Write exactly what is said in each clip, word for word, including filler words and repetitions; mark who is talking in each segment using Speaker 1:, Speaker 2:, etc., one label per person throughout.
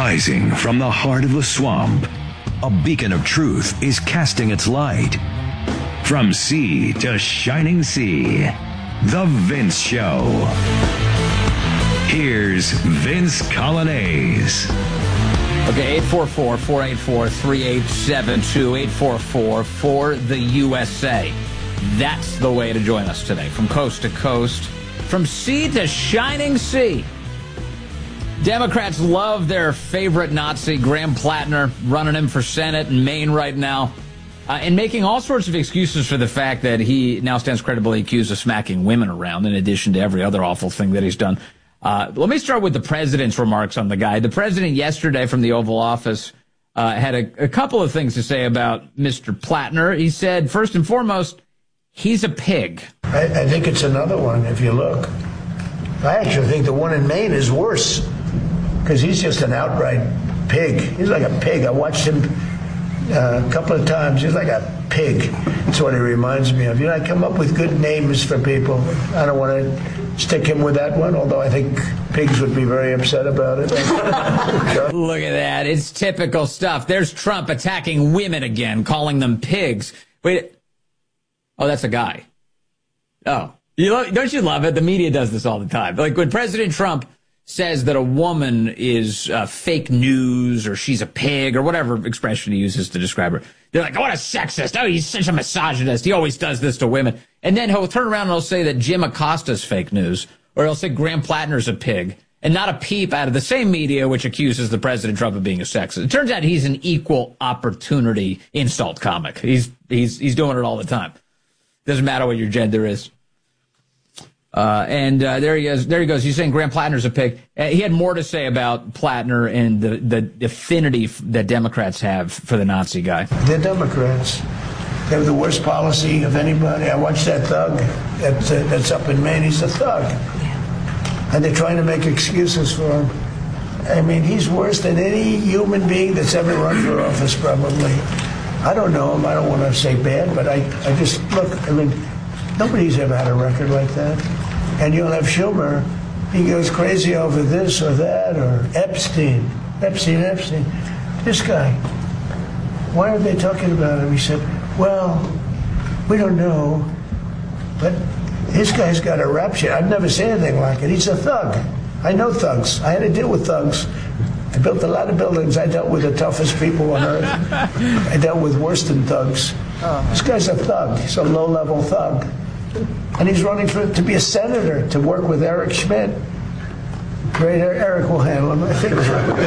Speaker 1: Rising from the heart of the swamp, a beacon of truth is casting its light. From sea to shining sea, The Vince Show. Here's Vince Coglianese.
Speaker 2: Okay, eight four four, four eight four, three eight seven two, eight four four, for the U S A. That's the way to join us today, from coast to coast, from sea to shining sea. Democrats love their favorite Nazi, Graham Plattner, running him for Senate in Maine right now, uh, and making all sorts of excuses for the fact that he now stands credibly accused of smacking women around, in addition to every other awful thing that he's done. Uh, let me start with the president's remarks on the guy. The president yesterday from the Oval Office uh, had a, a couple of things to say about Mister Plattner. He said, first and foremost, he's a pig.
Speaker 3: I, I think it's another one, if you look. I actually think the one in Maine is worse, because he's just an outright pig. He's like a pig. I watched him uh, a couple of times. He's like a pig. That's what he reminds me of. You know, I come up with good names for people. I don't want to stick him with that one, although I think pigs would be very upset about it.
Speaker 2: Look at that. It's typical stuff. There's Trump attacking women again, calling them pigs. Wait. Oh, that's a guy. Oh. You lo- don't you love it? The media does this all the time. Like when President Trump says that a woman is uh, fake news, or she's a pig, or whatever expression he uses to describe her, they're like, oh, what a sexist. Oh, he's such a misogynist. He always does this to women. And then he'll turn around and he'll say that Jim Acosta's fake news, or he'll say Graham Plattner's a pig, and not a peep out of the same media which accuses the President Trump of being a sexist. It turns out he's an equal opportunity insult comic. He's he's he's doing it all the time. Doesn't matter what your gender is. Uh, and uh, there he is. There he goes. He's saying Graham Plattner's a pig. Uh, he had more to say about Plattner and the, the affinity f- that Democrats have for the Nazi guy.
Speaker 3: They're Democrats. They have the worst policy of anybody. I watched that thug that's, uh, that's up in Maine. He's a thug. And they're trying to make excuses for him. I mean, he's worse than any human being that's ever run for office, probably. I don't know him. I don't want to say bad, but I, I just, look, I mean, nobody's ever had a record like that. And you'll have Schumer, he goes crazy over this or that, or Epstein, Epstein, Epstein. This guy, why are they talking about him? He said, well, we don't know, but this guy's got a rap sheet. I've never seen anything like it. He's a thug. I know thugs. I had to deal with thugs. I built a lot of buildings. I dealt with the toughest people on earth. I dealt with worse than thugs. This guy's a thug. He's a low-level thug. And he's running for to be a senator, to work with Eric Schmidt. Great, Eric will handle him, I think.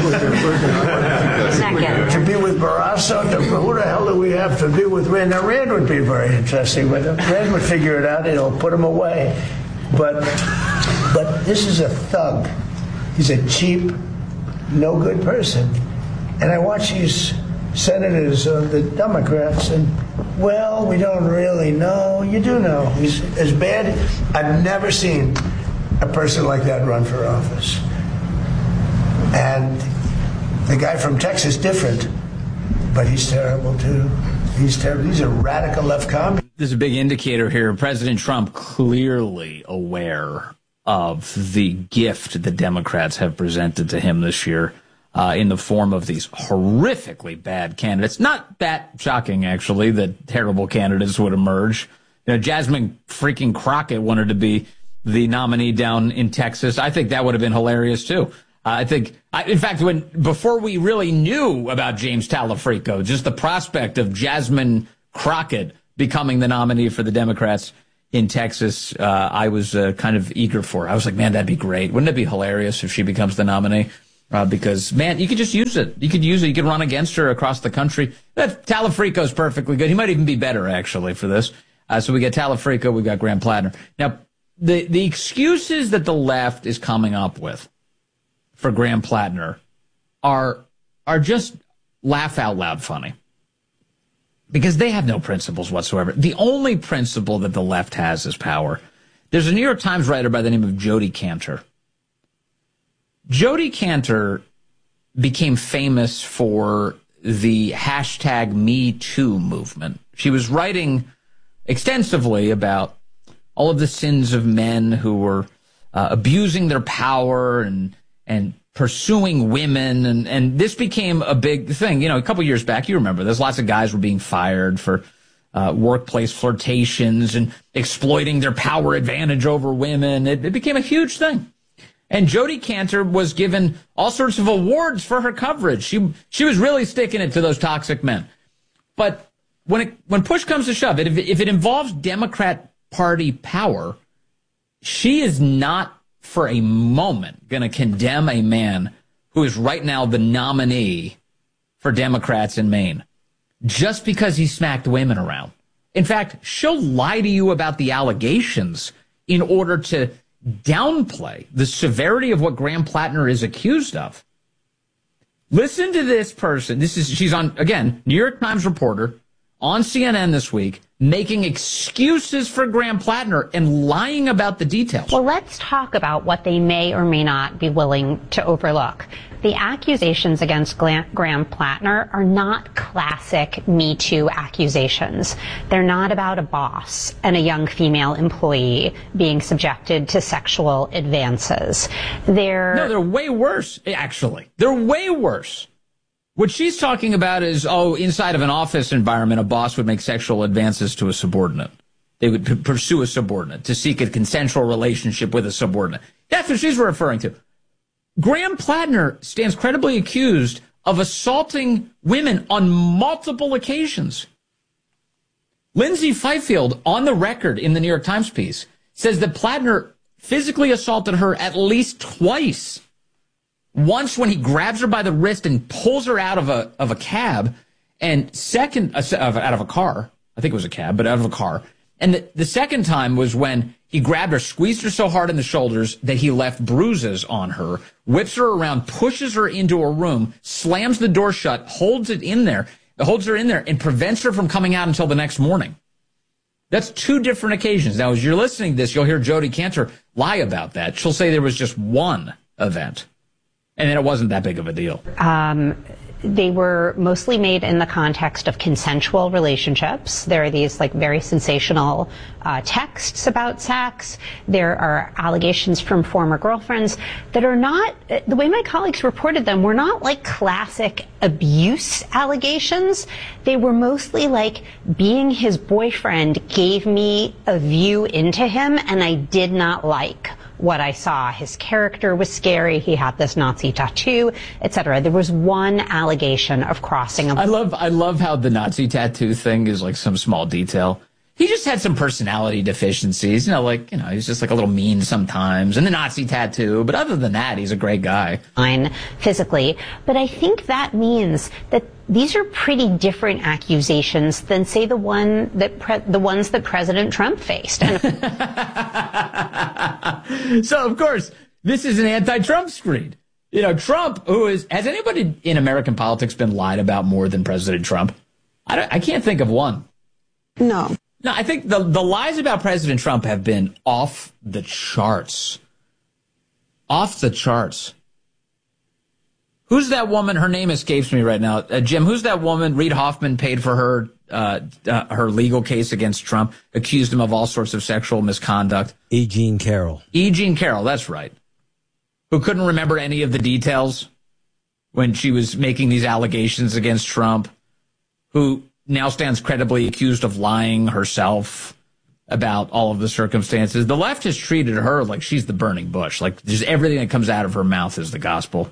Speaker 3: To be with Barrasso, to, who the hell do we have to be with Rand? Now, Rand would be very interesting, but Rand would figure it out, he'll put him away. But, but this is a thug. He's a cheap, no good person. And I watch these senators of the Democrats, and well, we don't really know. You do know. He's as bad. I've never seen a person like that run for office. And the guy from Texas, different, but he's terrible too. He's terrible. He's a radical left commie.
Speaker 2: There's a big indicator here. President Trump clearly aware of the gift the Democrats have presented to him this year. Uh, in the form of these horrifically bad candidates. Not that shocking, actually, that terrible candidates would emerge. You know, Jasmine freaking Crockett wanted to be the nominee down in Texas. I think that would have been hilarious, too. Uh, I think, I, in fact, when before we really knew about James Talafrico, just the prospect of Jasmine Crockett becoming the nominee for the Democrats in Texas, uh, I was uh, kind of eager for. I was like, man, that'd be great. Wouldn't it be hilarious if she becomes the nominee? Uh, because, man, you could just use it. You could use it. You could run against her across the country. That Talafrico's perfectly good. He might even be better, actually, for this. Uh, so we got Talafrico, we got Graham Plattner. Now, the, the excuses that the left is coming up with for Graham Plattner are, are just laugh out loud funny. Because they have no principles whatsoever. The only principle that the left has is power. There's a New York Times writer by the name of Jodi Kantor. Jodi Kantor became famous for the hashtag Me Too movement. She was writing extensively about all of the sins of men who were uh, abusing their power and and pursuing women, and, and this became a big thing. You know, a couple years back, you remember, there's lots of guys were being fired for uh, workplace flirtations and exploiting their power advantage over women. It, it became a huge thing. And Jodi Kantor was given all sorts of awards for her coverage. She she was really sticking it to those toxic men. But when it, when push comes to shove, if it, if it involves Democrat Party power, she is not for a moment going to condemn a man who is right now the nominee for Democrats in Maine just because he smacked women around. In fact, she'll lie to you about the allegations in order to downplay the severity of what Graham Plattner is accused of. Listen to this person. This is, she's on, again, New York Times reporter on C N N this week, making excuses for Graham Plattner and lying about the details.
Speaker 4: Well, let's talk about what they may or may not be willing to overlook. The accusations against Graham Plattner are not classic Me Too accusations. They're not about a boss and a young female employee being subjected to sexual advances. They're
Speaker 2: No, they're way worse, actually. They're way worse. What she's talking about is, oh, inside of an office environment, a boss would make sexual advances to a subordinate. They would p- pursue a subordinate to seek a consensual relationship with a subordinate. That's what she's referring to. Graham Plattner stands credibly accused of assaulting women on multiple occasions. Lindsay Fifield, on the record in the New York Times piece, says that Plattner physically assaulted her at least twice. Once when he grabs her by the wrist and pulls her out of a of a cab, and second uh, out of a car. I think it was a cab, but out of a car. And the, the second time was when he grabbed her, squeezed her so hard in the shoulders that he left bruises on her, whips her around, pushes her into a room, slams the door shut, holds it in there, holds her in there, and prevents her from coming out until the next morning. That's two different occasions. Now, as you're listening to this, you'll hear Jodi Kantor lie about that. She'll say there was just one event. And then it wasn't that big of a deal.
Speaker 4: Um, they were mostly made in the context of consensual relationships. There are these like very sensational uh, texts about sex. There are allegations from former girlfriends that are not, the way my colleagues reported them, were not like classic abuse allegations. They were mostly like being his boyfriend gave me a view into him and I did not like what I saw. His character was scary. He had this Nazi tattoo, et cetera. There was one allegation of crossing. A-
Speaker 2: I love, I love how the Nazi tattoo thing is like some small detail. He just had some personality deficiencies, you know, like, you know, he's just like a little mean sometimes, and the Nazi tattoo. But other than that, he's a great guy.
Speaker 4: Fine, physically. But I think that means that these are pretty different accusations than, say, the one that pre- the ones that President Trump faced. And
Speaker 2: so, of course, this is an anti-Trump screed. You know, Trump, who is, has anybody in American politics been lied about more than President Trump? I, don't, I can't think of one.
Speaker 5: No.
Speaker 2: No, I think the, the lies about President Trump have been off the charts. Off the charts. Who's that woman? Her name escapes me right now. Uh, Jim, who's that woman? Reid Hoffman paid for her uh, uh, her legal case against Trump, accused him of all sorts of sexual misconduct.
Speaker 6: E. Jean Carroll.
Speaker 2: E. Jean Carroll, that's right. Who couldn't remember any of the details when she was making these allegations against Trump, who now stands credibly accused of lying herself about all of the circumstances. The left has treated her like she's the burning bush, like just everything that comes out of her mouth is the gospel.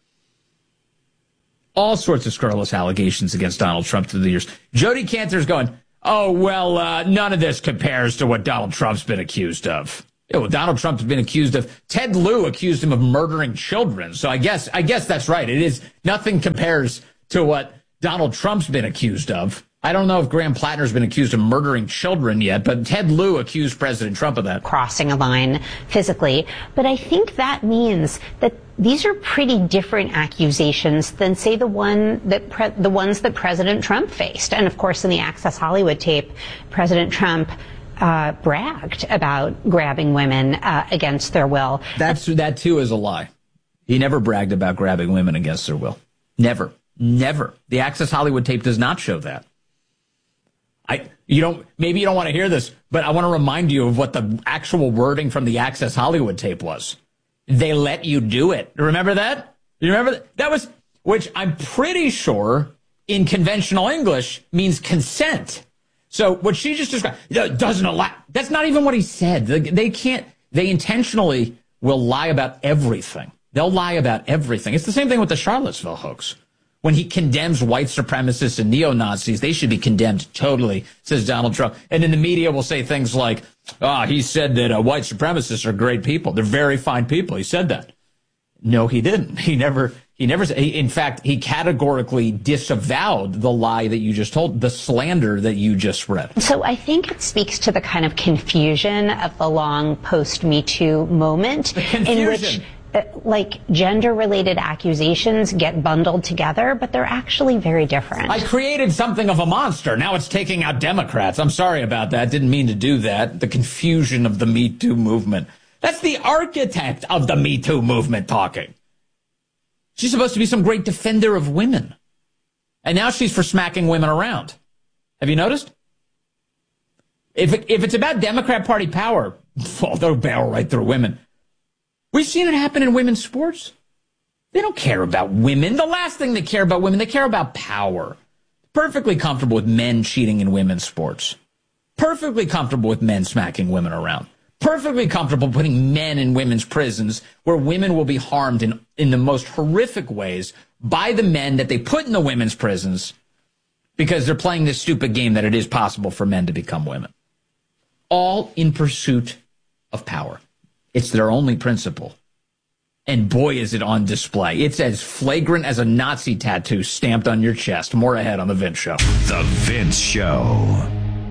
Speaker 2: All sorts of scurrilous allegations against Donald Trump through the years. Jodi Kantor's going, oh, well, uh, none of this compares to what Donald Trump's been accused of. Yeah, well, Donald Trump's been accused of, Ted Lieu accused him of murdering children. So I guess, I guess that's right. It is, nothing compares to what Donald Trump's been accused of. I don't know if Graham Plattner's been accused of murdering children yet, but Ted Lieu accused President Trump of that.
Speaker 4: Crossing a line physically. But I think that means that these are pretty different accusations than, say, the one that pre- the ones that President Trump faced. And of course, in the Access Hollywood tape, President Trump uh, bragged about grabbing women uh, against their will.
Speaker 2: That's that too is a lie. He never bragged about grabbing women against their will. Never, never. The Access Hollywood tape does not show that. I, you don't, maybe you don't want to hear this, but I want to remind you of what the actual wording from the Access Hollywood tape was. They let you do it. Remember that? You remember that? That was, which I'm pretty sure in conventional English means consent. So what she just described doesn't allow, that's not even what he said. They can't, they intentionally will lie about everything. They'll lie about everything. It's the same thing with the Charlottesville hoax. When he condemns white supremacists and neo-Nazis, they should be condemned totally, says Donald Trump. And then the media will say things like, ah, oh, he said that uh, white supremacists are great people. They're very fine people. He said that. No, he didn't. He never, he never said, in fact, he categorically disavowed the lie that you just told, the slander that you just read.
Speaker 4: So I think it speaks to the kind of confusion of the long post-Me Too moment in which like gender-related accusations get bundled together, but they're actually very different.
Speaker 2: I created something of a monster. Now it's taking out Democrats. I'm sorry about that. Didn't mean to do that. The confusion of the Me Too movement. That's the architect of the Me Too movement talking. She's supposed to be some great defender of women. And now she's for smacking women around. Have you noticed? If it, if it's about Democrat Party power, well, they'll barrel right through women. We've seen it happen in women's sports. They don't care about women. The last thing they care about women, they care about power. Perfectly comfortable with men cheating in women's sports. Perfectly comfortable with men smacking women around. Perfectly comfortable putting men in women's prisons where women will be harmed in, in the most horrific ways by the men that they put in the women's prisons because they're playing this stupid game that it is possible for men to become women. All in pursuit of power. It's their only principle. And boy, is it on display. It's as flagrant as a Nazi tattoo stamped on your chest. More ahead on The Vince Show.
Speaker 1: The Vince Show.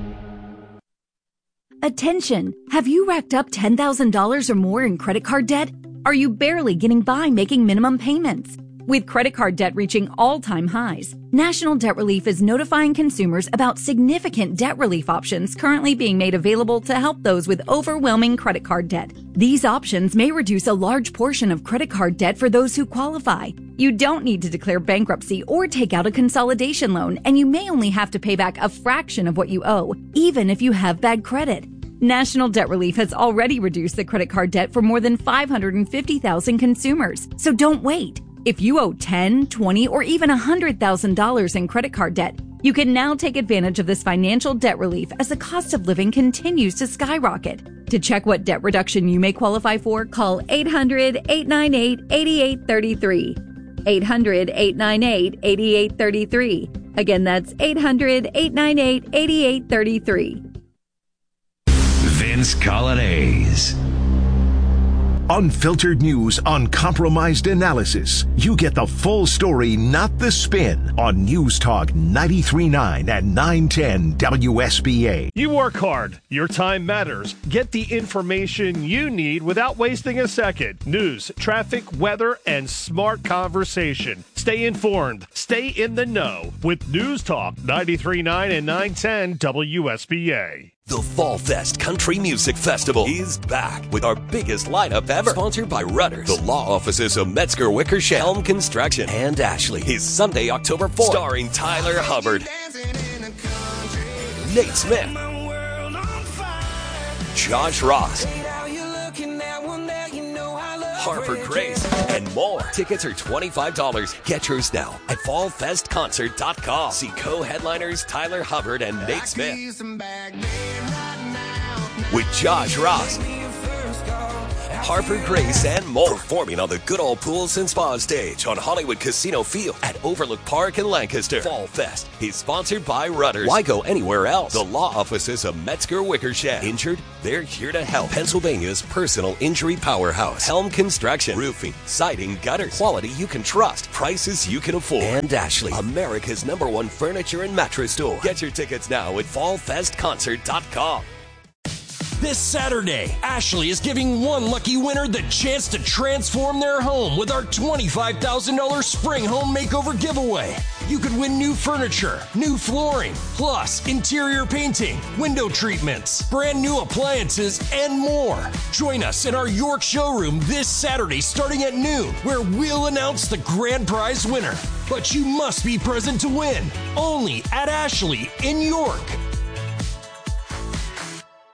Speaker 5: Attention! Have you racked up ten thousand dollars or more in credit card debt? Are you barely getting by making minimum payments? With credit card debt reaching all-time highs, National Debt Relief is notifying consumers about significant debt relief options currently being made available to help those with overwhelming credit card debt. These options may reduce a large portion of credit card debt for those who qualify. You don't need to declare bankruptcy or take out a consolidation loan, and you may only have to pay back a fraction of what you owe, even if you have bad credit. National Debt Relief has already reduced the credit card debt for more than five hundred fifty thousand consumers, so don't wait. If you owe ten, twenty, or even one hundred thousand dollars in credit card debt, you can now take advantage of this financial debt relief as the cost of living continues to skyrocket. To check what debt reduction you may qualify for, call eight hundred, eight nine eight, eight eight three three. eight hundred, eight nine eight, eight eight three three. Again, that's eight hundred, eight nine eight, eight eight three three.
Speaker 1: Vince Coglianese.
Speaker 6: Unfiltered news, uncompromised analysis. You get the full story, not the spin, on News Talk ninety-three point nine and nine ten W S B A.
Speaker 7: You work hard. Your time matters. Get the information you need without wasting a second. News, traffic, weather, and smart conversation. Stay informed. Stay in the know with News Talk ninety-three point nine and nine ten W S B A.
Speaker 8: The Fall Fest Country Music Festival is back with our biggest lineup ever. Sponsored by Rudders, the law offices of Metzger Wickersham, Helm Construction, and Ashley. Is Sunday, October fourth. Starring Tyler Hubbard, Nate Smith, Josh Ross, Harper Grace, and more. Tickets are twenty-five dollars. Get yours now at fall fest concert dot com. See co-headliners Tyler Hubbard and Nate Smith with Josh Ross, Harper Grace, and more. Performing on the Good Old Pools and Spa stage on Hollywood Casino Field at Overlook Park in Lancaster. Fall Fest is sponsored by Rudders. Why go anywhere else? The law offices of Metzger Wickersham. Injured? They're here to help. Pennsylvania's personal injury powerhouse. Helm Construction. Roofing, siding, gutters. Quality you can trust. Prices you can afford. And Ashley, America's number one furniture and mattress store. Get your tickets now at fall fest concert dot com.
Speaker 9: This Saturday, Ashley is giving one lucky winner the chance to transform their home with our twenty-five thousand dollars Spring Home Makeover giveaway. You could win new furniture, new flooring, plus interior painting, window treatments, brand new appliances, and more. Join us in our York showroom this Saturday starting at noon, where we'll announce the grand prize winner. But you must be present to win. Only at Ashley in York.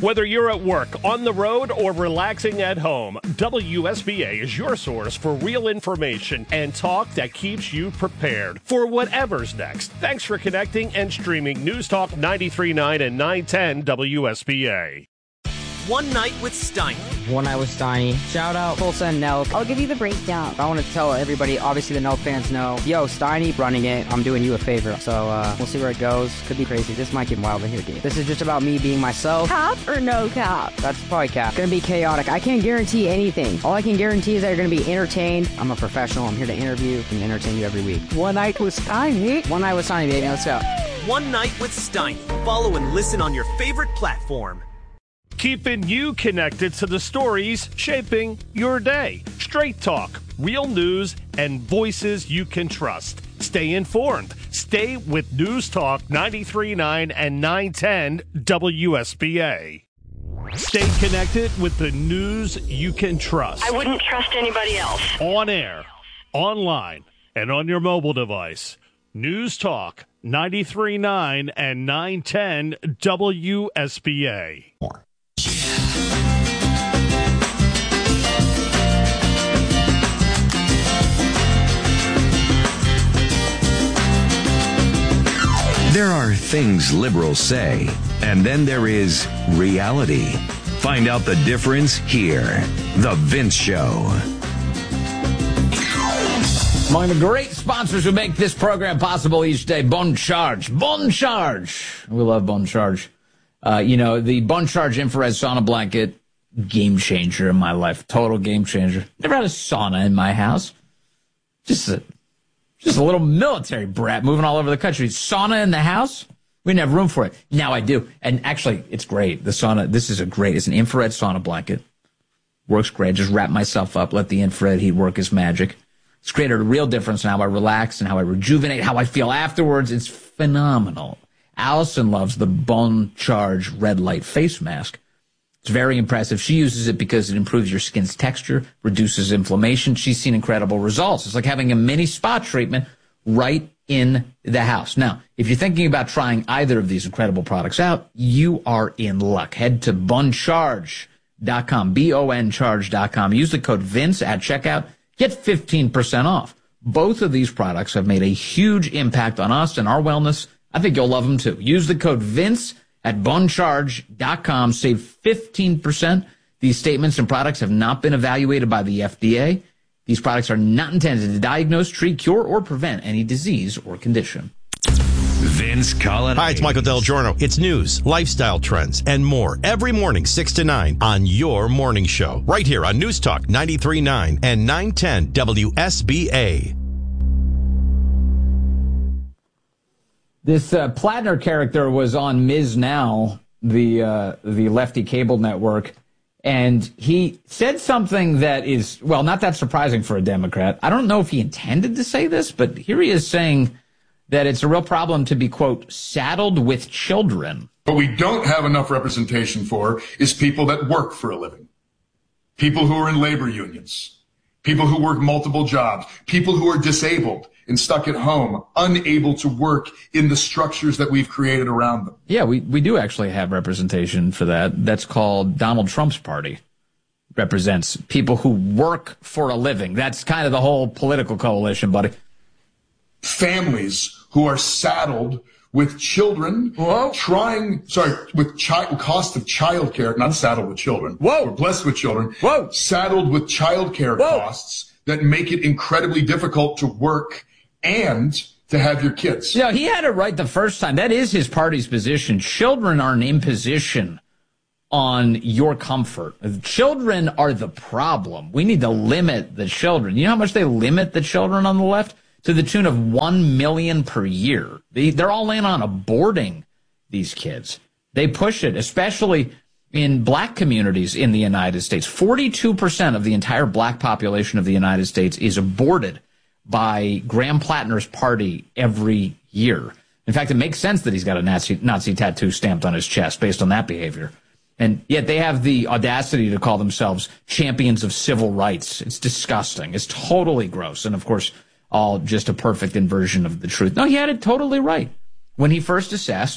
Speaker 7: Whether you're at work, on the road, or relaxing at home, W S B A is your source for real information and talk that keeps you prepared for whatever's next. Thanks for connecting and streaming News Talk ninety-three point nine and nine ten W S B A.
Speaker 10: One Night with Steiny.
Speaker 11: One Night with Steiny. Shout out Tulsa and Nelk.
Speaker 12: I'll give you the breakdown.
Speaker 11: I want to tell everybody, obviously the Nelk fans know, yo, Steiny running it, I'm doing you a favor. So uh, we'll see where it goes. Could be crazy. This might get wild in here, dude. This is just about me being myself.
Speaker 12: Cap or no cap?
Speaker 11: That's probably cap. Gonna be chaotic. I can't guarantee anything. All I can guarantee is that you're gonna be entertained. I'm a professional. I'm here to interview and entertain you every week.
Speaker 12: One Night with Steiny.
Speaker 11: One Night with Steiny, baby. Let's go.
Speaker 10: One Night with Steiny. Follow and listen on your favorite platform.
Speaker 7: Keeping you connected to the stories shaping your day. Straight talk, real news, and voices you can trust. Stay informed. Stay with News Talk ninety-three point nine and nine ten W S B A. Stay connected with the news you can trust.
Speaker 13: I wouldn't trust anybody else.
Speaker 7: On air, online, and on your mobile device. News Talk ninety-three point nine and nine ten W S B A.
Speaker 14: More.
Speaker 1: There are things liberals say, and then there is reality. Find out the difference here. The Vince Show.
Speaker 2: Among the great sponsors who make this program possible each day, Bon Charge. Bon Charge. We love Bon Charge. Uh, you know, the Bon Charge infrared sauna blanket, game changer in my life. Total game changer. Never had a sauna in my house. Just a, just a little military brat moving all over the country. Sauna in the house? We didn't have room for it. Now I do. And actually, it's great. The sauna, this is a great, it's an infrared sauna blanket. Works great. Just wrap myself up, let the infrared heat work its magic. It's created a real difference in how I relax and how I rejuvenate, how I feel afterwards. It's phenomenal. Allison loves the Bon Charge red light face mask. It's very impressive. She uses it because it improves your skin's texture, reduces inflammation. She's seen incredible results. It's like having a mini spa treatment right in the house. Now, if you're thinking about trying either of these incredible products out, you are in luck. Head to bon charge dot com, B O N charge dot com. Use the code Vince at checkout. Get fifteen percent off. Both of these products have made a huge impact on us and our wellness. I think you'll love them too. Use the code Vince at bon charge dot com. Save fifteen percent. These statements and products have not been evaluated by the F D A. These products are not intended to diagnose, treat, cure, or prevent any disease or condition.
Speaker 1: Vince Collins.
Speaker 15: Hi, it's Michael Del Giorno. It's news, lifestyle trends, and more every morning, six to nine on your morning show. Right here on News Talk ninety-three point nine and nine ten W S B A.
Speaker 2: This uh, Plattner character was on Miz Now, the uh, the lefty cable network, and he said something that is, well, not that surprising for a Democrat. I don't know if he intended to say this, but here he is saying that it's a real problem to be, quote, saddled with children.
Speaker 16: What we don't have enough representation for is people that work for a living, people who are in labor unions, people who work multiple jobs, people who are disabled and stuck at home, unable to work in the structures that we've created around them.
Speaker 2: Yeah, we, we do actually have representation for that. That's called Donald Trump's party. Represents people who work for a living. That's kind of the whole political coalition, buddy.
Speaker 16: Families who are saddled with children, Whoa. trying, sorry, with child, cost of childcare, not saddled with children.
Speaker 2: Whoa.
Speaker 16: We're blessed with children.
Speaker 2: Whoa.
Speaker 16: Saddled with childcare costs that make it incredibly difficult to work and to have your kids.
Speaker 2: You know, he had it right the first time. That is his party's position. Children are an imposition on your comfort. Children are the problem. We need to limit the children. You know how much they limit the children on the left? To the tune of one million per year. They, they're all in on aborting these kids. They push it, especially in black communities in the United States. forty-two percent of the entire black population of the United States is aborted by Graham Plattner's party every year. In fact, it makes sense that he's got a Nazi, Nazi tattoo stamped on his chest based on that behavior. And yet they have the audacity to call themselves champions of civil rights. It's disgusting. It's totally gross. And, of course, all just a perfect inversion of the truth. No, he had it totally right. When he first assessed,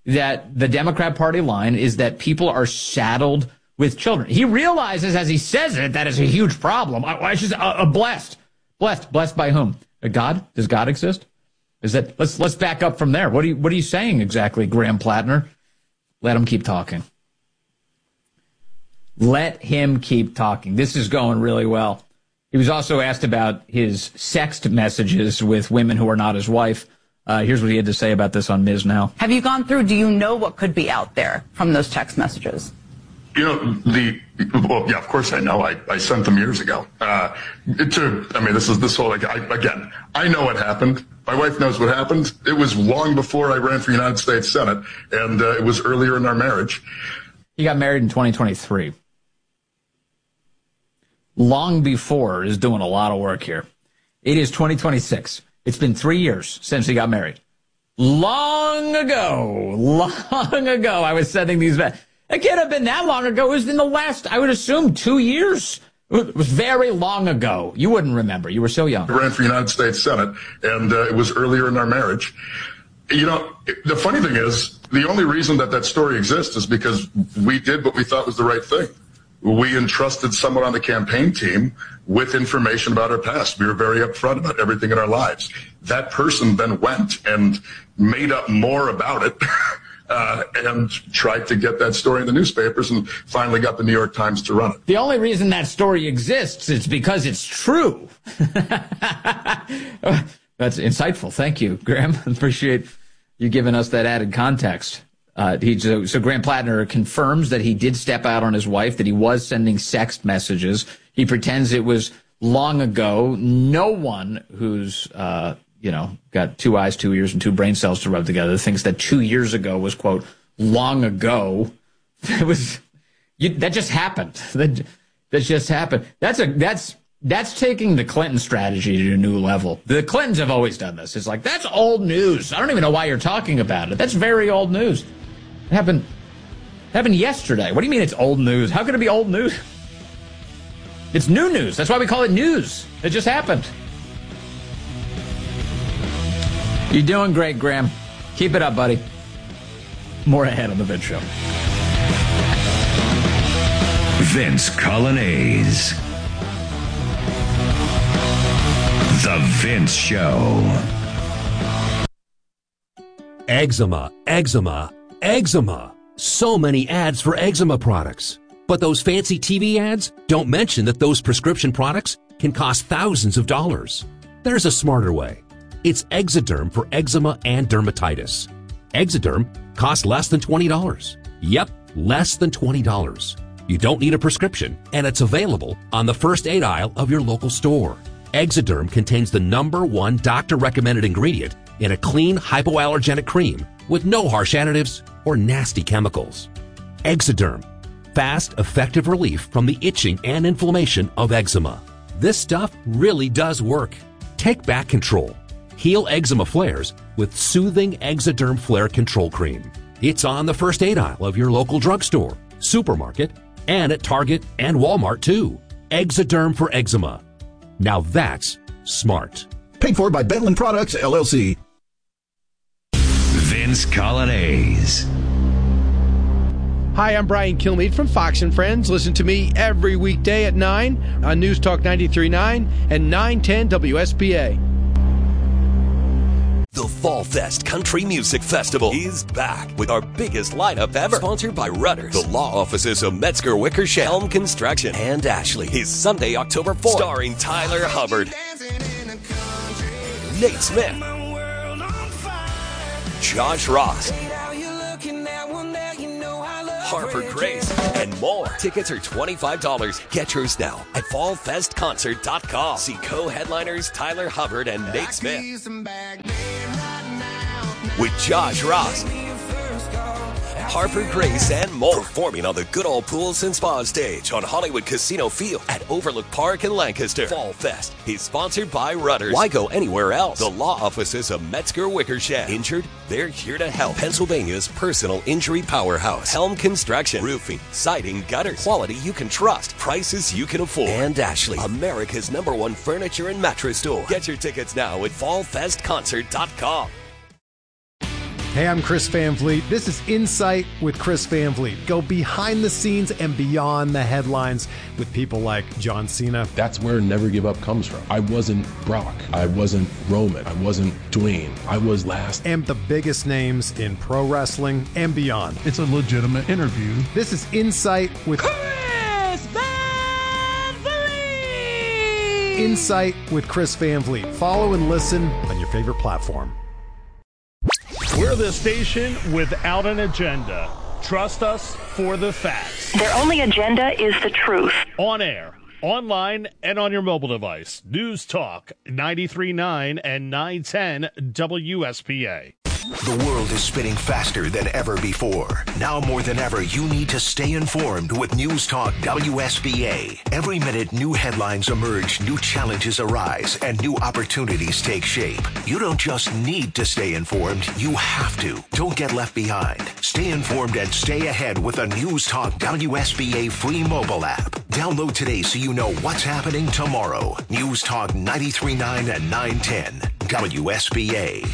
Speaker 2: that the Democrat Party line is that people are saddled with children. He realizes as he says it that is a huge problem. I, I should, uh, uh, blessed. Blessed. Blessed by whom? Uh, God? Does God exist? Is that, let's let's back up from there. What are you, what are you saying exactly, Graham Plattner? Let him keep talking. Let him keep talking. This is going really well. He was also asked about his sext messages with women who are not his wife. Uh, here's what he had to say about this on Miz Now.
Speaker 14: Have you gone through, do you know what could be out there from those text messages?
Speaker 16: You know, the, well, yeah, of course I know. I, I sent them years ago. Uh, to, I mean, this is this whole, like, I, again, I know what happened. My wife knows what happened. It was long before I ran for United States Senate, and uh, it was earlier in our marriage.
Speaker 2: He got married in twenty twenty-three. Long before is doing a lot of work here. It is twenty twenty-six. It's been three years since he got married. Long ago, long ago, I was sending these back. It can't have been that long ago. It was in the last, I would assume, two years. It was very long ago. You wouldn't remember. You were so young.
Speaker 16: I ran for United States Senate, and uh, it was earlier in our marriage. You know, the funny thing is, the only reason that that story exists is because we did what we thought was the right thing. We entrusted someone on the campaign team with information about our past. We were very upfront about everything in our lives. That person then went and made up more about it uh, and tried to get that story in the newspapers and finally got the New York Times to run it.
Speaker 2: The only reason that story exists is because it's true. That's insightful. Thank you, Graham. Appreciate you giving us that added context. Uh, he, so, so Graham Plattner confirms that he did step out on his wife, that he was sending sext messages. He pretends it was long ago. No one who's, uh, you know, got two eyes, two ears, and two brain cells to rub together thinks that two years ago was, quote, long ago. It was, you, that just happened. That, that just happened. That's a, that's, that's taking the Clinton strategy to a new level. The Clintons have always done this. It's like, that's old news. I don't even know why you're talking about it. That's very old news. It happened, happened yesterday. What do you mean it's old news? How could it be old news? It's new news. That's why we call it news. It just happened. You're doing great, Graham. Keep it up, buddy. More ahead on The Vince Show.
Speaker 1: Vince Colonnese. The Vince Show.
Speaker 17: Eczema, eczema, eczema. So many ads for eczema products. But those fancy T V ads don't mention that those prescription products can cost thousands of dollars. There's a smarter way. It's Exoderm for eczema and dermatitis. Exoderm costs less than twenty dollars. Yep, less than twenty dollars. You don't need a prescription, and it's available on the first aid aisle of your local store. Exoderm contains the number one doctor-recommended ingredient in a clean, hypoallergenic cream with no harsh additives or nasty chemicals. Exoderm. Fast, effective relief from the itching and inflammation of eczema. This stuff really does work. Take back control. Heal eczema flares with soothing Exoderm Flare Control Cream. It's on the first aid aisle of your local drugstore, supermarket, and at Target and Walmart too. Exoderm for eczema. Now that's smart.
Speaker 18: Paid for by Bentland Products, L L C.
Speaker 1: Vince Colonnese.
Speaker 19: Hi, I'm Brian Kilmeade from Fox and Friends. Listen to me every weekday at nine on News Talk ninety-three point nine and nine ten W S B A.
Speaker 8: The Fall Fest Country Music Festival is back with our biggest lineup ever. Sponsored by Rudders, the law offices of Metzger Wickersham, Helm Construction, and Ashley. Is Sunday, October fourth. Starring Tyler Hubbard, Nate Smith, Josh Ross, Harper Grace, and more. Tickets are twenty-five dollars. Get yours now at fall fest concert dot com. See co-headliners Tyler Hubbard and Nate Smith. With Josh Ross, Harper Grace, and more. Performing on the good old pools and spa stage on Hollywood Casino Field at Overlook Park in Lancaster. Fall Fest is sponsored by Rudders. Why go anywhere else? The law offices of Metzger Wickersham. Injured? They're here to help. Pennsylvania's personal injury powerhouse. Helm Construction. Roofing, siding, gutters. Quality you can trust. Prices you can afford. And Ashley, America's number one furniture and mattress store. Get your tickets now at fall fest concert dot com.
Speaker 20: Hey, I'm Chris Van Vliet. This is Insight with Chris Van Vliet. Go behind the scenes and beyond the headlines with people like John Cena.
Speaker 21: That's where Never Give Up comes from. I wasn't Brock. I wasn't Roman. I wasn't Dwayne. I was last.
Speaker 20: And the biggest names in pro wrestling and beyond.
Speaker 22: It's a legitimate interview.
Speaker 20: This is Insight with
Speaker 23: Chris Van Vliet.
Speaker 20: Insight with Chris Van Vliet. Follow and listen on your favorite platform.
Speaker 7: We're the station without an agenda. Trust us for the facts.
Speaker 13: Their only agenda is the truth.
Speaker 7: On air, online, and on your mobile device. News Talk ninety-three point nine and nine ten W S P A.
Speaker 6: The world is spinning faster than ever before. Now more than ever, you need to stay informed with News Talk W S B A. Every minute, new headlines emerge, new challenges arise, and new opportunities take shape. You don't just need to stay informed, you have to. Don't get left behind. Stay informed and stay ahead with a News Talk W S B A free mobile app. Download today so you know what's happening tomorrow. News Talk ninety-three point nine and nine ten W S B A.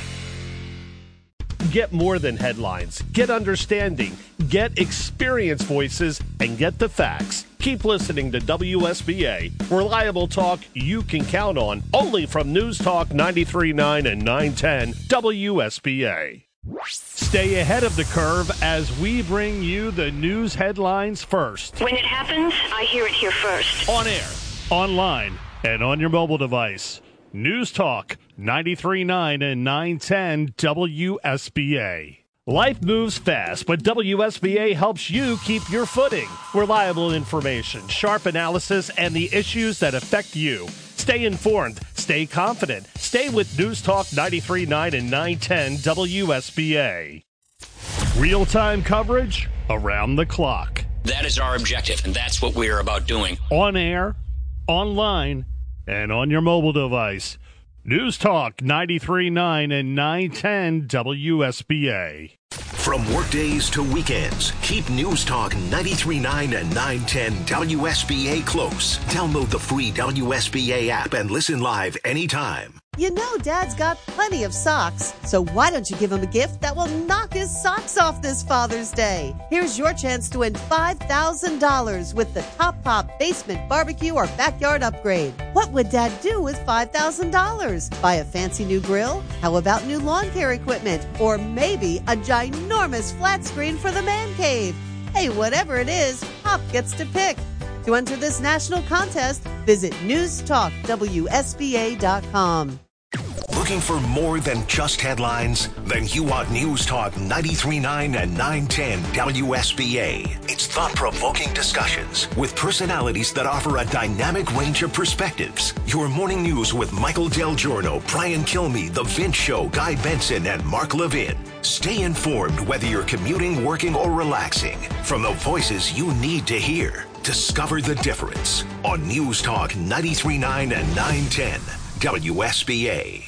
Speaker 7: Get more than headlines. Get understanding. Get experienced voices and get the facts. Keep listening to W S B A. Reliable talk you can count on. Only from News Talk ninety-three point nine and nine ten W S B A. Stay ahead of the curve as we bring you the news headlines first.
Speaker 13: When it happens, I hear it here first.
Speaker 7: On air, online, and on your mobile device. News Talk ninety-three point nine and nine ten W S B A. Life moves fast, but W S B A helps you keep your footing. Reliable information, sharp analysis, and the issues that affect you. Stay informed, stay confident, stay with News Talk ninety-three point nine and nine ten W S B A. Real-time coverage around the clock.
Speaker 24: That is our objective, and that's what we're about doing.
Speaker 7: On air, online, and on your mobile device. News Talk ninety-three point nine and nine ten W S B A.
Speaker 6: From workdays to weekends, keep News Talk ninety-three point nine and nine ten W S B A close. Download the free W S B A app and listen live anytime.
Speaker 25: You know Dad's got plenty of socks, so why don't you give him a gift that will knock his socks off this Father's Day? Here's your chance to win five thousand dollars with the Top Pop Basement Barbecue or Backyard Upgrade. What would Dad do with five thousand dollars? Buy a fancy new grill? How about new lawn care equipment? Or maybe a ginormous flat screen for the man cave? Hey, whatever it is, Pop gets to pick. To enter this national contest, visit news talk W S B A dot com.
Speaker 6: Looking for more than just headlines? Then you want News Talk ninety-three point nine and nine ten W S B A. It's thought-provoking discussions with personalities that offer a dynamic range of perspectives. Your morning news with Michael Del Giorno, Brian Kilmeade, The Vince Show, Guy Benson, and Mark Levin. Stay informed whether you're commuting, working, or relaxing. From the voices you need to hear. Discover the difference on News Talk ninety-three point nine and nine ten W S B A.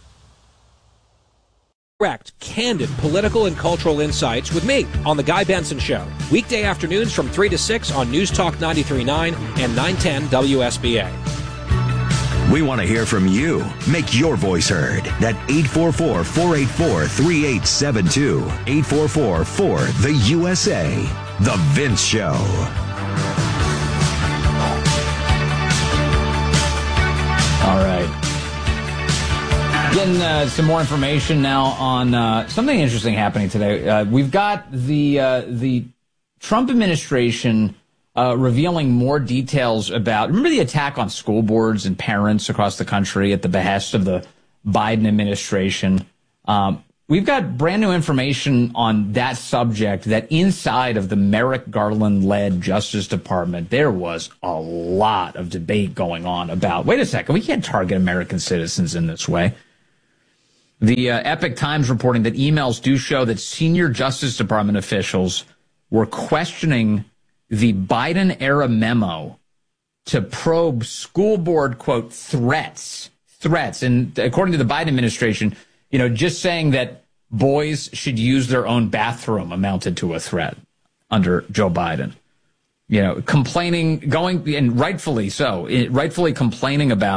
Speaker 26: Direct, candid political and cultural insights with me on The Guy Benson Show. Weekday afternoons from three to six on News Talk ninety-three point nine and nine ten W S B A.
Speaker 1: We want to hear from you. Make your voice heard at eight four four, four eight four, three eight seven two. eight four four, four, the U S A. The Vince Show.
Speaker 2: All right. Getting uh, some more information now on uh, something interesting happening today. Uh, we've got the uh, the Trump administration uh, revealing more details about, remember the attack on school boards and parents across the country at the behest of the Biden administration? Um, we've got brand new information on that subject, that inside of the Merrick Garland-led Justice Department, there was a lot of debate going on about, wait a second, we can't target American citizens in this way. The uh, Epoch Times reporting that emails do show that senior Justice Department officials were questioning the Biden-era memo to probe school board, quote, threats. Threats. And according to the Biden administration, you know, just saying that boys should use their own bathroom amounted to a threat under Joe Biden. You know, complaining, going, and rightfully so, rightfully complaining about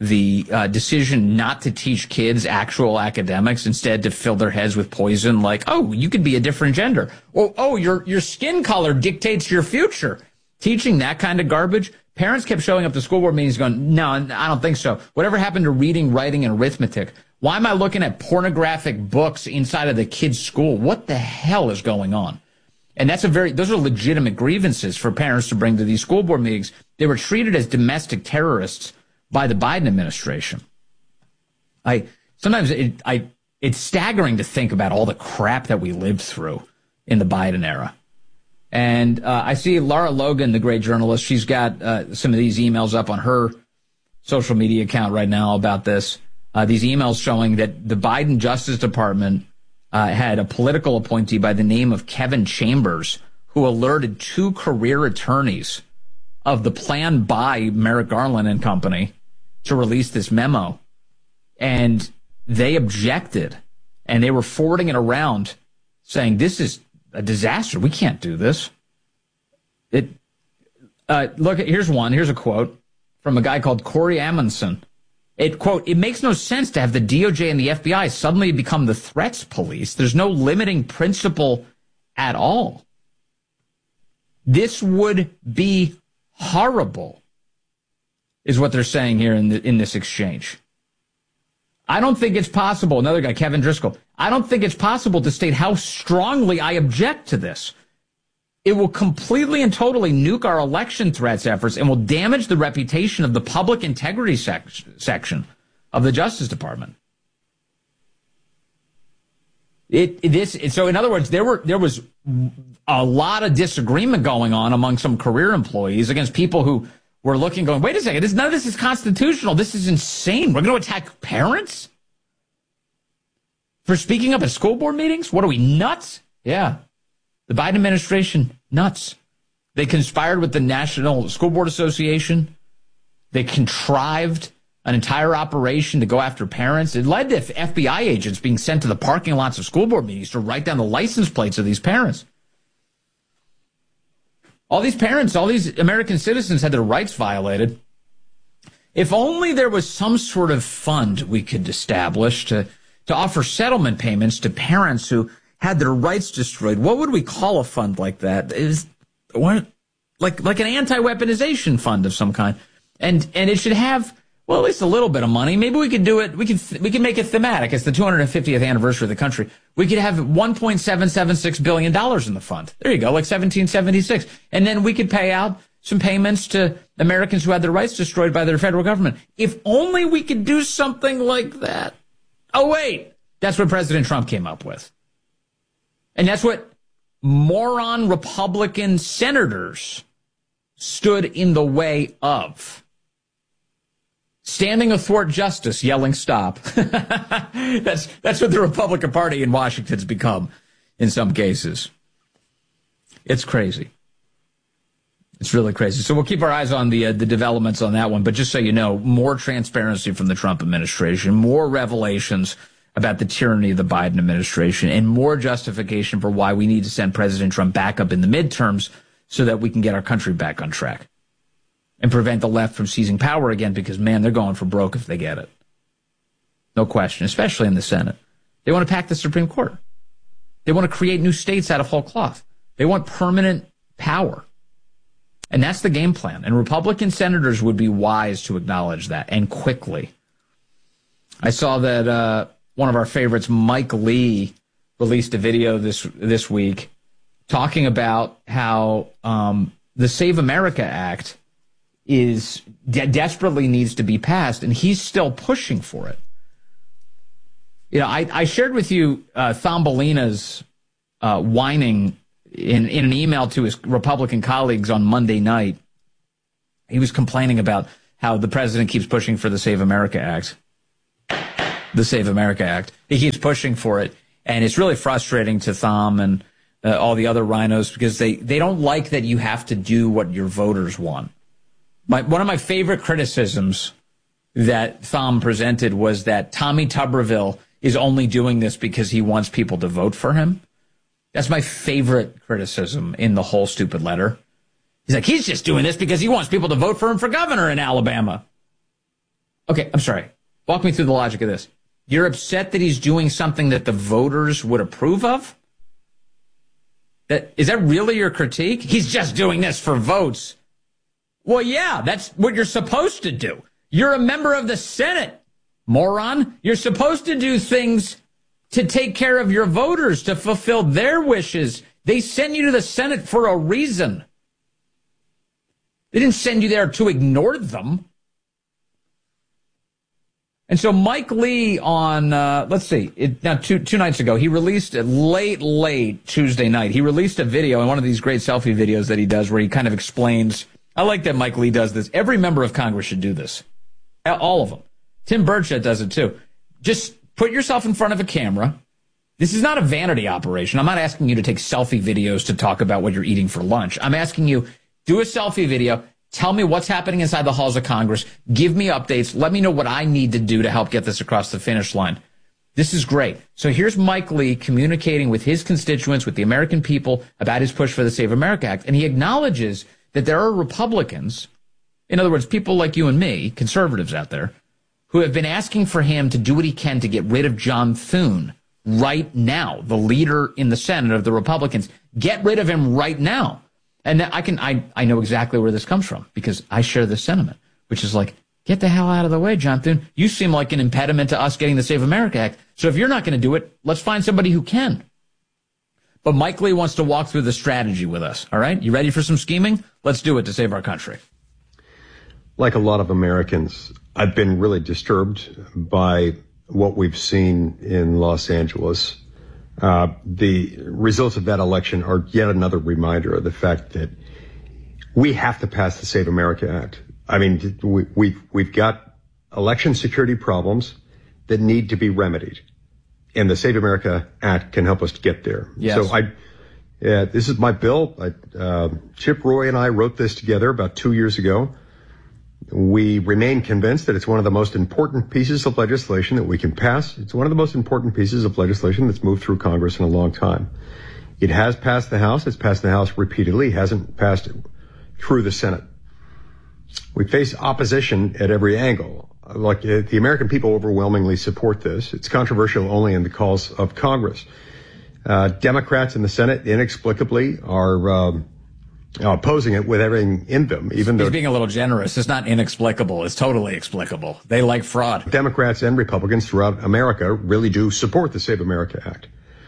Speaker 2: the uh, decision not to teach kids actual academics, instead to fill their heads with poison like, oh, you could be a different gender. Or, oh, your your skin color dictates your future. Teaching that kind of garbage. Parents kept showing up to school board meetings going, no, I don't think so. Whatever happened to reading, writing, and arithmetic? Why am I looking at pornographic books inside of the kids' school? What the hell is going on? And that's a very, those are legitimate grievances for parents to bring to these school board meetings. They were treated as domestic terrorists by the Biden administration. I, sometimes it, I, it's staggering to think about all the crap that we lived through in the Biden era. And uh, I see Lara Logan, the great journalist, she's got uh, some of these emails up on her social media account right now about this. Uh, these emails showing that the Biden Justice Department uh, had a political appointee by the name of Kevin Chambers who alerted two career attorneys of the plan by Merrick Garland and company to release this memo. And they objected, and they were forwarding it around saying, this is a disaster. We can't do this. It. Uh, look, here's one. Here's a quote from a guy called Corey Amundson. It, quote, it makes no sense to have the D O J and the F B I suddenly become the threats police. There's no limiting principle at all. This would be horrible, is what they're saying here in the, in this exchange. I don't think it's possible. Another guy, Kevin Driscoll. I don't think it's possible to state how strongly I object to this. It will completely and totally nuke our election threats efforts and will damage the reputation of the public integrity sec- section of the Justice Department. It, it this so in other words, there were there was a lot of disagreement going on among some career employees against people who were looking, going, wait a second, this, none of this is constitutional. This is insane. We're going to attack parents for speaking up at school board meetings? What are we, nuts? Yeah. The Biden administration, nuts. They conspired with the National School Board Association. They contrived an entire operation to go after parents. It led to F B I agents being sent to the parking lots of school board meetings to write down the license plates of these parents. All these parents, all these American citizens had their rights violated. If only there was some sort of fund we could establish to, to offer settlement payments to parents who had their rights destroyed. What would we call a fund like that? Is what, like like an anti-weaponization fund of some kind, and and it should have, well, at least a little bit of money. Maybe we could do it. We could we could make it thematic. It's the two hundred fiftieth anniversary of the country. We could have one point seven seven six billion dollars in the fund. There you go, like seventeen seventy-six, and then we could pay out some payments to Americans who had their rights destroyed by their federal government. If only we could do something like that. Oh wait, that's what President Trump came up with. And that's what moron Republican senators stood in the way of. Standing athwart justice, yelling stop. that's that's what the Republican Party in Washington's become in some cases. It's crazy. It's really crazy. So we'll keep our eyes on the uh, the developments on that one. But just so you know, more transparency from the Trump administration, more revelations about the tyranny of the Biden administration, and more justification for why we need to send President Trump back up in the midterms so that we can get our country back on track and prevent the left from seizing power again, because, man, they're going for broke if they get it. No question, especially in the Senate. They want to pack the Supreme Court. They want to create new states out of whole cloth. They want permanent power. And that's the game plan. And Republican senators would be wise to acknowledge that, and quickly. I saw that uh, one of our favorites, Mike Lee, released a video this this week talking about how um, the Save America Act is de- desperately needs to be passed, and he's still pushing for it. You know, I, I shared with you uh, Thumbelina's uh, whining in, in an email to his Republican colleagues on Monday night. He was complaining about how the president keeps pushing for the Save America Act. The Save America Act. He keeps pushing for it, and it's really frustrating to Thom and uh, all the other rhinos, because they, they don't like that you have to do what your voters want. My, one of my favorite criticisms that Thom presented was that Tommy Tuberville is only doing this because he wants people to vote for him. That's my favorite criticism in the whole stupid letter. He's like, he's just doing this because he wants people to vote for him for governor in Alabama. Okay, I'm sorry. Walk me through the logic of this. You're upset that he's doing something that the voters would approve of? That, is that really your critique? He's just doing this for votes. Well, yeah, that's what you're supposed to do. You're a member of the Senate, moron. You're supposed to do things to take care of your voters, to fulfill their wishes. They send you to the Senate for a reason. They didn't send you there to ignore them. And so Mike Lee on, uh, let's see, it, now two, two nights ago, he released it late, late Tuesday night. He released a video in one of these great selfie videos that he does where he kind of explains. I like that Mike Lee does this. Every member of Congress should do this. All of them. Tim Burchett does it too. Just put yourself in front of a camera. This is not a vanity operation. I'm not asking you to take selfie videos to talk about what you're eating for lunch. I'm asking you, do a selfie video. Tell me what's happening inside the halls of Congress. Give me updates. Let me know what I need to do to help get this across the finish line. This is great. So here's Mike Lee communicating with his constituents, with the American people, about his push for the Save America Act. And he acknowledges that there are Republicans, in other words, people like you and me, conservatives out there, who have been asking for him to do what he can to get rid of John Thune right now, the leader in the Senate of the Republicans. Get rid of him right now. And I can, I, I know exactly where this comes from because I share this sentiment, which is like, get the hell out of the way, John Thune. You seem like an impediment to us getting the Save America Act. So if you're not going to do it, let's find somebody who can. But Mike Lee wants to walk through the strategy with us. All right. You ready for some scheming? Let's do it to save our country.
Speaker 3: Like a lot of Americans, I've been really disturbed by what we've seen in Los Angeles. Uh, the results of that election are yet another reminder of the fact that we have to pass the Save America Act. I mean, we, we've, we've got election security problems that need to be remedied, and the Save America Act can help us to get there.
Speaker 2: Yes.
Speaker 3: So I, yeah, this is my bill. I, uh, Chip Roy and I wrote this together about two years ago. We remain convinced that it's one of the most important pieces of legislation that we can pass. It's one of the most important pieces of legislation that's moved through Congress in a long time. It has passed the House. It's passed the House repeatedly. It hasn't passed through the Senate. We face opposition at every angle. Like uh, the American people overwhelmingly support this. It's controversial only in the calls of Congress. Uh, Democrats in the Senate inexplicably are um, opposing it with everything in them, even though
Speaker 2: he's being a little generous. It's not inexplicable. It's totally explicable. They like fraud.
Speaker 3: Democrats and Republicans throughout America really do support the Save America Act.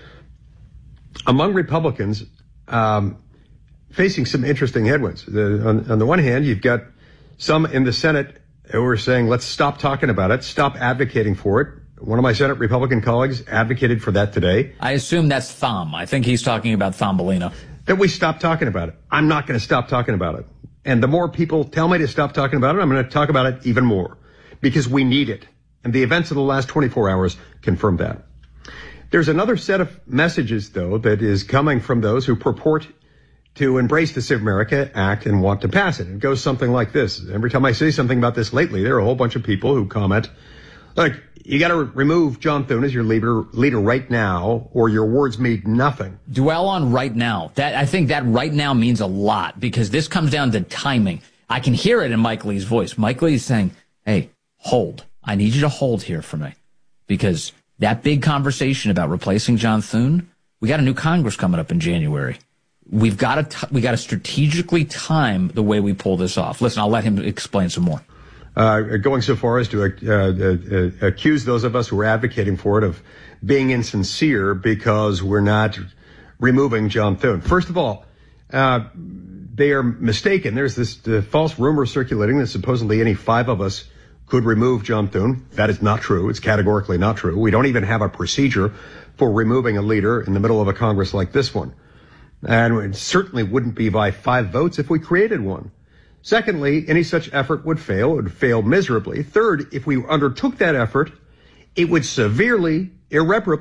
Speaker 3: Among Republicans, um, facing some interesting headwinds. The, on, on the one hand, you've got some in the Senate who are saying, let's stop talking about it, stop advocating for it. One of my Senate Republican colleagues advocated for that today.
Speaker 2: I assume that's Thom. I think he's talking about Thumbelina.
Speaker 3: That we stop talking about it. I'm not going to stop talking about it. And the more people tell me to stop talking about it, I'm going to talk about it even more because we need it. And the events of the last twenty-four hours confirm that. There's another set of messages, though, that is coming from those who purport to embrace the Save America Act and want to pass it. It goes something like this. Every time I say something about this lately, there are a whole bunch of people who comment, like, you got to remove John Thune as your leader, leader right now, or your words mean nothing.
Speaker 2: Dwell on right now. That I think that right now means a lot because this comes down to timing. I can hear it in Mike Lee's voice. Mike Lee's saying, hey, hold. I need you to hold here for me because that big conversation about replacing John Thune, we got a new Congress coming up in January. We've got to t- we got to strategically time the way we pull this off. Listen, I'll let him explain some more.
Speaker 3: Uh, going so far as to uh, uh, accuse those of us who are advocating for it of being insincere because we're not removing John Thune. First of all, uh, they are mistaken. There's this uh, false rumor circulating that supposedly any five of us could remove John Thune. That is not true. It's categorically not true. We don't even have a procedure for removing a leader in the middle of a Congress like this one. And it certainly wouldn't be by five votes if we created one. Secondly, any such effort would fail. It would fail miserably. Third, if we undertook that effort, it would severely, irreparably